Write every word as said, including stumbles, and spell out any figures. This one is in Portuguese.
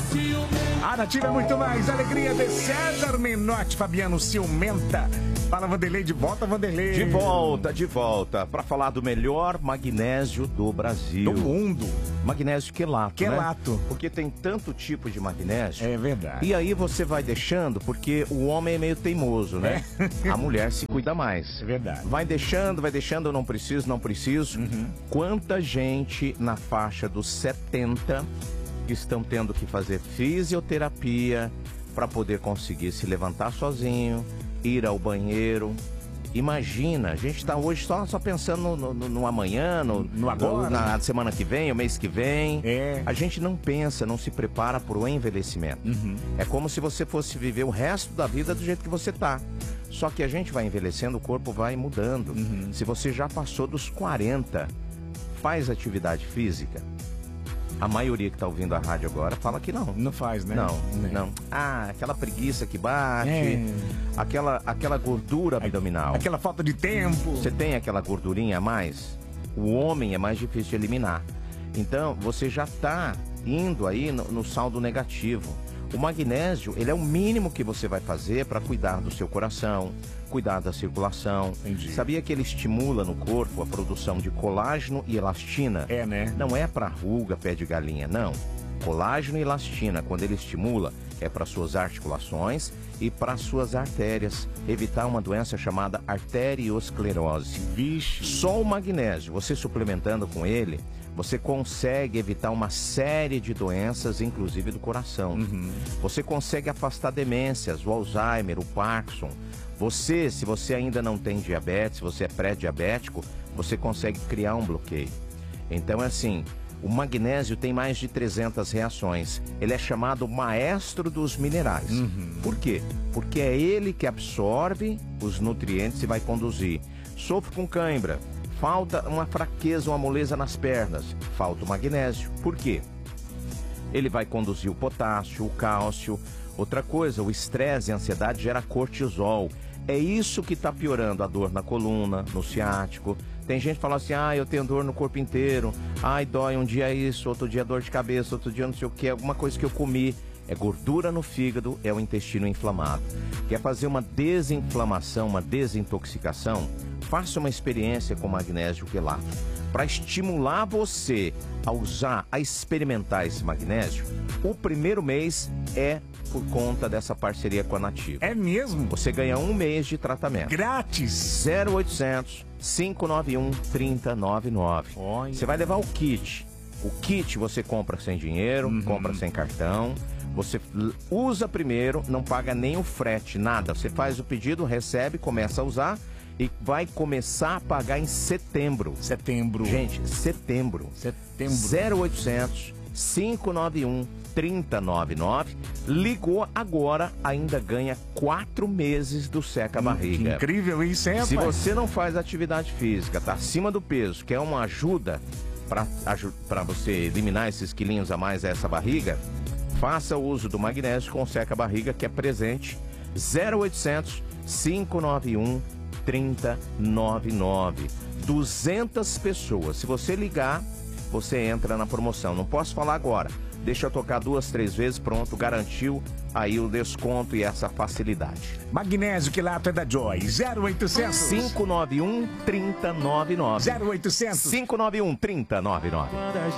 A Nativa é muito mais. Alegria de César Menotti, Fabiano Ciumenta. Fala, Vanderlei, de volta, Vanderlei. De volta, de volta. Para falar do melhor magnésio do Brasil. Do mundo. Magnésio quelato, Quelato. né? Porque tem tanto tipo de magnésio. É verdade. E aí você vai deixando, porque o homem é meio teimoso, né? É. A mulher se cuida mais. É verdade. Vai deixando, vai deixando, eu não preciso, não preciso. Uhum. Quanta gente na faixa dos setenta que estão tendo que fazer fisioterapia para poder conseguir se levantar sozinho, ir ao banheiro. Imagina, a gente está hoje só, só pensando no, no, no amanhã, no, no agora, no, na semana que vem, o mês que vem. É. A gente não pensa, não se prepara para o envelhecimento. Uhum. É como se você fosse viver o resto da vida do jeito que você tá. Só que a gente vai envelhecendo, o corpo vai mudando. Uhum. Se você já passou dos quarenta, faz atividade física. A maioria que está ouvindo a rádio agora fala que não. Não faz, né? Não, é. não. Ah, aquela preguiça que bate, é. aquela, aquela gordura abdominal. Aquela falta de tempo. Você tem aquela gordurinha a mais? O homem é mais difícil de eliminar. Então, você já está indo aí no, no saldo negativo. O magnésio, ele é o mínimo que você vai fazer para cuidar do seu coração, cuidar da circulação. Entendi. Sabia que ele estimula no corpo a produção de colágeno e elastina? É, né? Não é para ruga, pé de galinha, não. Colágeno e elastina, quando ele estimula, é para suas articulações e para suas artérias. Evitar uma doença chamada arteriosclerose. Vixe. Só o magnésio, você suplementando com ele, você consegue evitar uma série de doenças, inclusive do coração. Uhum. Você consegue afastar demências, o Alzheimer, o Parkinson. Você, se você ainda não tem diabetes, se você é pré-diabético, você consegue criar um bloqueio. Então, é assim, o magnésio tem mais de trezentas reações. Ele é chamado maestro dos minerais. Uhum. Por quê? Porque é ele que absorve os nutrientes e vai conduzir. Sofro com cãibra. Falta uma fraqueza, uma moleza nas pernas. Falta o magnésio. Por quê? Ele vai conduzir o potássio, o cálcio. Outra coisa, o estresse e a ansiedade gera cortisol. É isso que está piorando a dor na coluna, no ciático. Tem gente que fala assim, ah, eu tenho dor no corpo inteiro. Ai, dói um dia isso, outro dia dor de cabeça, outro dia não sei o que, alguma coisa que eu comi. É gordura no fígado, é o intestino inflamado. Quer fazer uma desinflamação, uma desintoxicação? Faça uma experiência com magnésio quelato. Para estimular você a usar, a experimentar esse magnésio, o primeiro mês é por conta dessa parceria com a Nativa. É mesmo? Você ganha um mês de tratamento. Grátis. zero oitocentos, cinco nove um, três zero nove nove. Olha. Você vai levar o kit. O kit você compra sem dinheiro, uhum. compra sem cartão. Você usa primeiro, não paga nem o frete, nada. Você faz o pedido, recebe, começa a usar e vai começar a pagar em setembro. Setembro. Gente, setembro. Setembro. zero oitocentos, cinco nove um, três zero nove nove. Ligou agora, ainda ganha quatro meses do Seca Barriga. Incrível isso, hein, Se rapaz? você não faz atividade física, tá acima do peso, quer uma ajuda para você eliminar esses quilinhos a mais dessa barriga, faça o uso do magnésio com Seca Barriga, que é presente. zero oitocentos, cinco nove um, três zero nove nove. duzentas pessoas. Se você ligar, você entra na promoção. Não posso falar agora. Deixa eu tocar duas, três vezes, pronto, garantiu aí o desconto e essa facilidade. Magnésio quelato é da Joy. zero oitocentos, cinco nove um, três zero nove nove. zero oitocentos, cinco nove um, três zero nove nove.